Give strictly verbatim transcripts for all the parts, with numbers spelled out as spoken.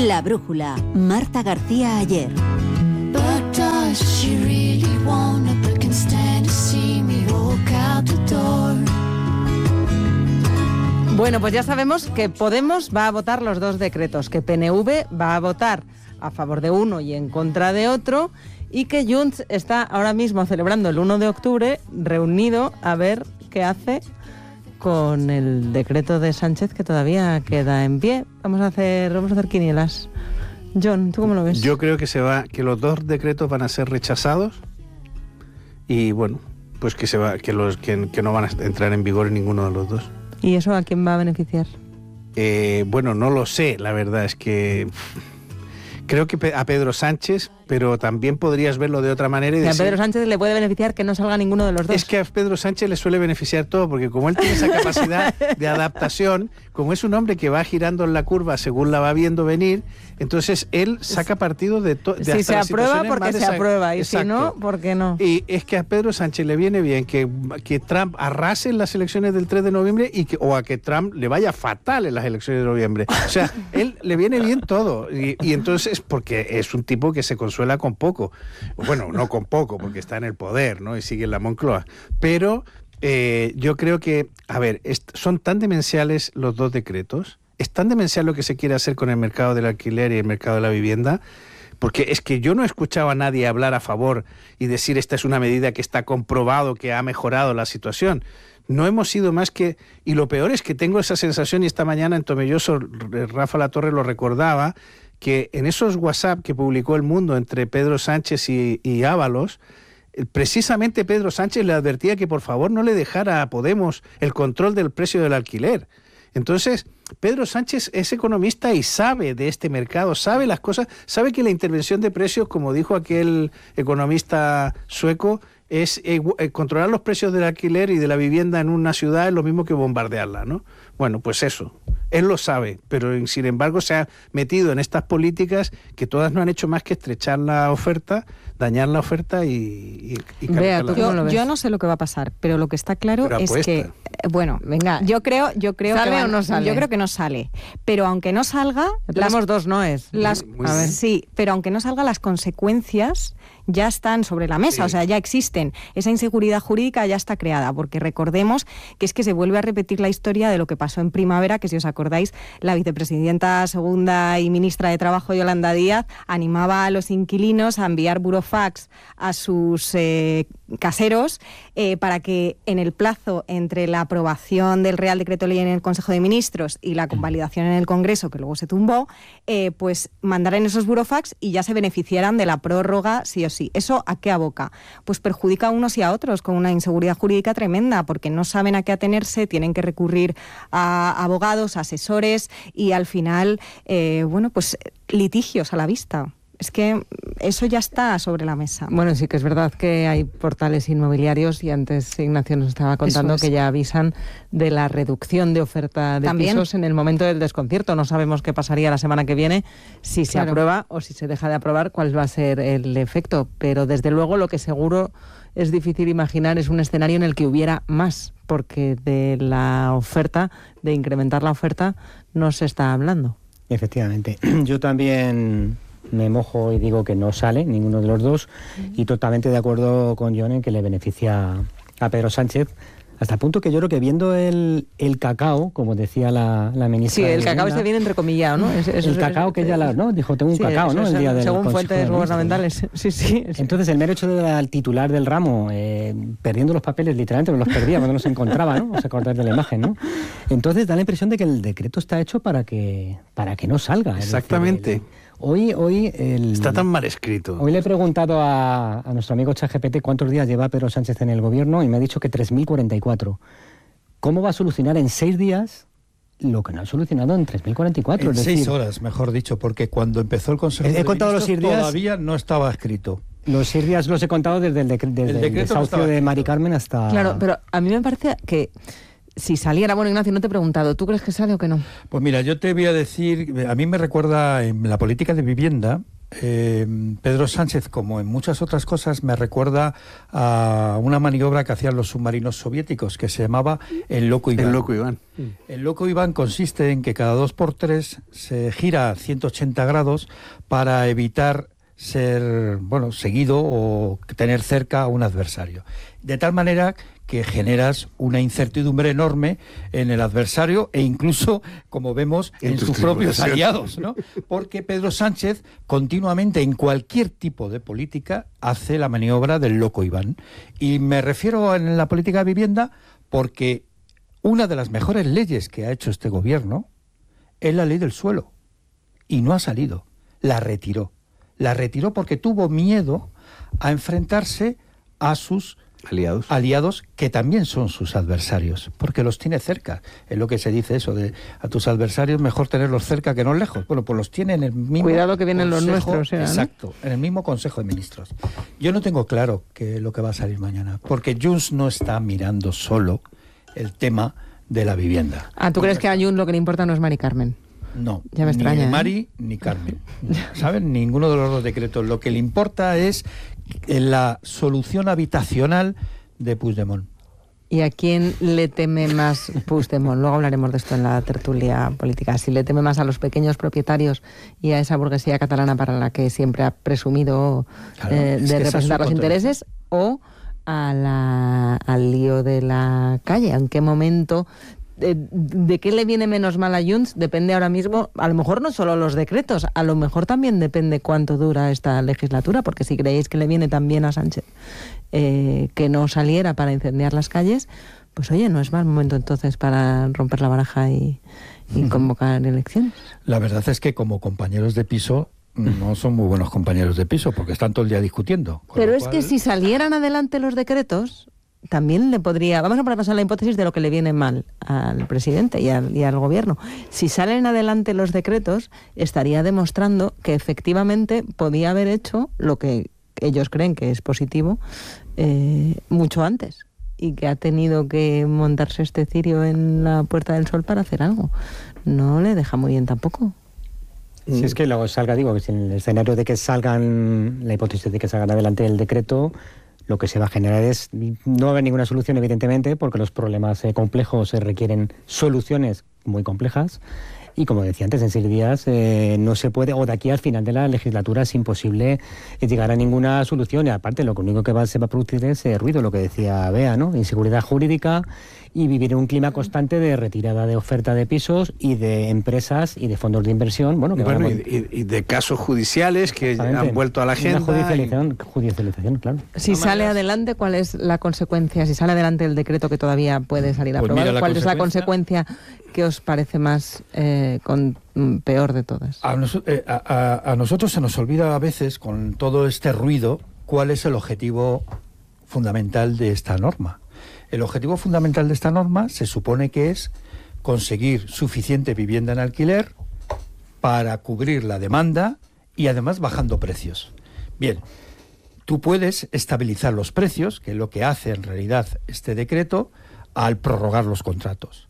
La Brújula, Marta García Ayer. Bueno, pues ya sabemos que Podemos va a votar los dos decretos, que P N V va a votar a favor de uno y en contra de otro, y que Junts está ahora mismo celebrando el uno de octubre reunido a ver qué hace con el decreto de Sánchez que todavía queda en pie. Vamos a hacer, vamos a hacer quinielas. John, ¿tú cómo lo ves? Yo creo que se va, que los dos decretos van a ser rechazados y bueno, pues que se va, que los que, que no van a entrar en vigor en ninguno de los dos. ¿Y eso a quién va a beneficiar? Eh, bueno, no lo sé, la verdad es que creo que a Pedro Sánchez, pero también podrías verlo de otra manera y decir, a Pedro Sánchez le puede beneficiar que no salga ninguno de los dos. Es que a Pedro Sánchez le suele beneficiar todo, porque como él tiene esa capacidad de adaptación, como es un hombre que va girando en la curva según la va viendo venir, entonces él saca partido de todo. Si se aprueba, porque se aprueba, y si no, ¿por qué no? Y es que a Pedro Sánchez le viene bien que, que Trump arrase en las elecciones del tres de noviembre y que, o a que Trump le vaya fatal en las elecciones de noviembre. O sea, él le viene bien todo. Y, y entonces, porque es un tipo que se consuela con poco. Bueno, no con poco, porque está en el poder, ¿no? Y sigue en la Moncloa. Pero eh, yo creo que, a ver, est- son tan demenciales los dos decretos, es tan demencial lo que se quiere hacer con el mercado del alquiler y el mercado de la vivienda, porque es que yo no he escuchado a nadie hablar a favor y decir esta es una medida que está comprobado, que ha mejorado la situación. No hemos sido más que... Y lo peor es que tengo esa sensación, y esta mañana en Tomelloso Rafa Latorre lo recordaba, que en esos WhatsApp que publicó El Mundo entre Pedro Sánchez y, y Ábalos, precisamente Pedro Sánchez le advertía que por favor no le dejara a Podemos el control del precio del alquiler. Entonces, Pedro Sánchez es economista y sabe de este mercado, sabe las cosas, sabe que la intervención de precios, como dijo aquel economista sueco, es eh, controlar los precios del alquiler y de la vivienda en una ciudad es lo mismo que bombardearla, ¿no? Bueno, pues eso, él lo sabe, pero sin embargo se ha metido en estas políticas que todas no han hecho más que estrechar la oferta, dañar la oferta y... y, y Vea, la yo, yo no sé lo que va a pasar, pero lo que está claro pero es apuesta. que, bueno, venga, yo creo, yo creo ¿Sale que van, o no sale? Yo creo que no sale, pero aunque no salga, Tenemos las, dos noes. las, Muy a ver, bien. sí, pero aunque no salga, las consecuencias ya están sobre la mesa, Sí. o sea, ya existen. Esa inseguridad jurídica ya está creada, porque recordemos que es que se vuelve a repetir la historia de lo que pasó en primavera, que si os acordáis, la vicepresidenta segunda y ministra de Trabajo, Yolanda Díaz, animaba a los inquilinos a enviar burofax a sus eh, caseros eh, para que en el plazo entre la aprobación del Real Decreto Ley en el Consejo de Ministros y la convalidación en el Congreso, que luego se tumbó, eh, pues mandaran esos burofax y ya se beneficiaran de la prórroga sí o sí. ¿Eso a qué aboca? Pues perjudica a unos y a otros con una inseguridad jurídica tremenda, porque no saben a qué atenerse, tienen que recurrir a abogados, asesores y al final, eh, bueno, pues litigios a la vista. Es que eso ya está sobre la mesa. Bueno, sí que es verdad que hay portales inmobiliarios y antes Ignacio nos estaba contando es. que ya avisan de la reducción de oferta de También. pisos en el momento del desconcierto. No sabemos qué pasaría la semana que viene, si se Claro. aprueba o si se deja de aprobar, cuál va a ser el efecto. Pero desde luego lo que seguro es difícil imaginar es un escenario en el que hubiera más, porque de la oferta, de incrementar la oferta, no se está hablando. Efectivamente. Yo también me mojo y digo que no sale ninguno de los dos, y totalmente de acuerdo con John en que le beneficia a Pedro Sánchez, hasta el punto que yo creo que viendo el, el cacao, como decía la, la ministra Sí, de el cacao Vivienda, se viene entrecomillado, ¿no? Es- eso el es- cacao que ella la, ¿no? dijo, tengo un Sí, cacao, eso ¿no? es, El día del según Consejo fuentes de Ministros. gubernamentales. Sí, sí. Entonces, el mero hecho de al titular del ramo, eh, perdiendo los papeles, literalmente no los perdía cuando los encontraba, ¿no? Os acordáis de la imagen, ¿no? Entonces, da la impresión de que el decreto está hecho para que para que no salga. Es decir, Exactamente. el- hoy, hoy, el, Está tan mal escrito. hoy le he preguntado a, a nuestro amigo ChatGPT cuántos días lleva Pedro Sánchez en el gobierno y me ha dicho que tres mil cuarenta y cuatro. ¿Cómo va a solucionar en seis días lo que no ha solucionado en tres mil cuarenta y cuatro? En Es seis decir, horas, mejor dicho, porque cuando empezó el Consejo He- he de contado los Ministros seis días. todavía no estaba escrito. los seis días los he contado desde el, decre- desde El el decreto no desahucio estaba de escrito. Mari Carmen hasta... Claro, pero a mí me parece que si saliera, bueno, Ignacio, no te he preguntado, ¿tú crees que sale o que no? Pues mira, yo te voy a decir, a mí me recuerda en la política de vivienda, eh, Pedro Sánchez, como en muchas otras cosas, me recuerda a una maniobra que hacían los submarinos soviéticos, que se llamaba el Loco Iván. El Loco Iván. El Loco Iván consiste en que cada dos por tres se gira a ciento ochenta grados para evitar ser, bueno, seguido o tener cerca a un adversario. De tal manera que generas una incertidumbre enorme en el adversario e incluso, como vemos, en, en sus propios aliados, ¿no? Porque Pedro Sánchez continuamente, en cualquier tipo de política, hace la maniobra del Loco Iván. Y me refiero en la política de vivienda porque una de las mejores leyes que ha hecho este gobierno es la ley del suelo. Y no ha salido. La retiró. La retiró porque tuvo miedo a enfrentarse a sus aliados. aliados que también son sus adversarios, porque los tiene cerca. Es lo que se dice eso de a tus adversarios mejor tenerlos cerca que no lejos. Bueno, pues los tiene en el mismo Cuidado que vienen consejo, los nuestros, ¿eh? Exacto, en el mismo Consejo de Ministros. Yo no tengo claro que lo que va a salir mañana, porque Junts no está mirando solo el tema de la vivienda. Ah, ¿tú crees que a Junts lo que le importa no es Mari Carmen? No, ya me extraña, ni ¿eh? Mari ni Carmen. ¿Saben? Ninguno de los dos decretos. Lo que le importa es la solución habitacional de Puigdemont. ¿Y a quién le teme más Puigdemont? Luego hablaremos de esto en la tertulia política. Si le teme más a los pequeños propietarios y a esa burguesía catalana para la que siempre ha presumido claro, eh, de representar los intereses, o a la, al lío de la calle. ¿En qué momento? De, de qué le viene menos mal a Junts depende ahora mismo, a lo mejor no solo los decretos, a lo mejor también depende cuánto dura esta legislatura, porque si creéis que le viene tan bien a Sánchez eh, que no saliera para incendiar las calles, pues oye, no es mal momento entonces para romper la baraja y, y convocar elecciones. La verdad es que como compañeros de piso no son muy buenos compañeros de piso, porque están todo el día discutiendo. Pero es cual... que si salieran adelante los decretos, también le podría... Vamos a ponernos en la hipótesis de lo que le viene mal al presidente y al, y al gobierno. Si salen adelante los decretos, estaría demostrando que efectivamente podía haber hecho lo que ellos creen que es positivo eh, mucho antes, y que ha tenido que montarse este cirio en la Puerta del Sol para hacer algo. No le deja muy bien tampoco. Si es que luego salga, digo, que si en el escenario de que salgan, la hipótesis de que salgan adelante el decreto, lo que se va a generar es, no va a haber ninguna solución, evidentemente, porque los problemas eh, complejos eh, requieren soluciones muy complejas. Y como decía antes, en seis días eh, no se puede, o de aquí al final de la legislatura es imposible eh, llegar a ninguna solución. Y aparte, lo único que va, se va a producir es eh, ruido, lo que decía Bea, ¿no? Inseguridad jurídica y vivir en un clima constante de retirada de oferta de pisos y de empresas y de fondos de inversión. Bueno, que bueno van a... y, y de casos judiciales que han vuelto a la agenda. Una judicialización, y... judicialización, claro. Si no sale maneras... adelante, ¿cuál es la consecuencia? Si sale adelante el decreto que todavía puede salir aprobado, pues ¿cuál es la consecuencia que os parece más eh, con, peor de todas? A, nos, eh, a, a nosotros se nos olvida a veces, con todo este ruido, cuál es el objetivo fundamental de esta norma. El objetivo fundamental de esta norma se supone que es conseguir suficiente vivienda en alquiler para cubrir la demanda y además bajando precios. Bien, tú puedes estabilizar los precios, que es lo que hace en realidad este decreto, al prorrogar los contratos.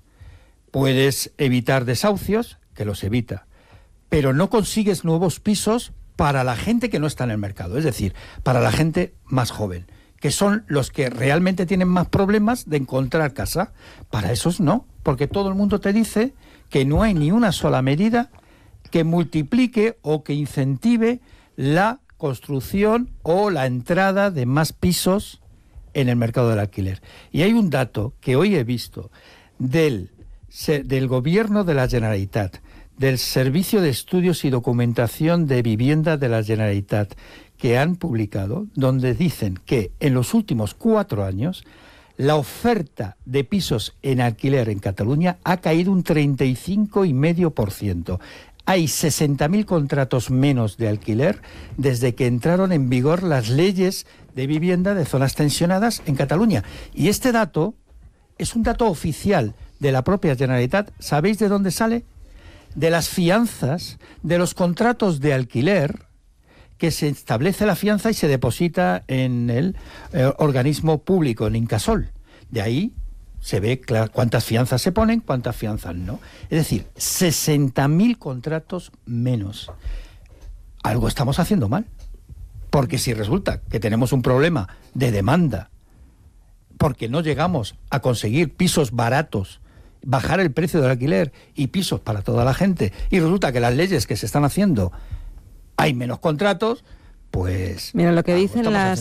Puedes evitar desahucios, que los evita, pero no consigues nuevos pisos para la gente que no está en el mercado, es decir, para la gente más joven, que son los que realmente tienen más problemas de encontrar casa. Para esos no, porque todo el mundo te dice que no hay ni una sola medida que multiplique o que incentive la construcción o la entrada de más pisos en el mercado del alquiler. Y hay un dato que hoy he visto del, del Gobierno de la Generalitat, del Servicio de Estudios y Documentación de Vivienda de la Generalitat, que han publicado, donde dicen que en los últimos cuatro años la oferta de pisos en alquiler en Cataluña ha caído un treinta y cinco coma cinco por ciento. Hay sesenta mil contratos menos de alquiler desde que entraron en vigor las leyes de vivienda de zonas tensionadas en Cataluña. Y este dato es un dato oficial de la propia Generalitat. ¿Sabéis de dónde sale? De las fianzas, de los contratos de alquiler, que se establece la fianza y se deposita en el eh, organismo público, en Incasol. De ahí se ve claro, cuántas fianzas se ponen, cuántas fianzas no. Es decir, sesenta mil contratos menos. algo estamos haciendo mal. Porque si resulta que tenemos un problema de demanda, porque no llegamos a conseguir pisos baratos, bajar el precio del alquiler y pisos para toda la gente, y resulta que las leyes que se están haciendo hay menos contratos, pues... Mira, lo que dicen las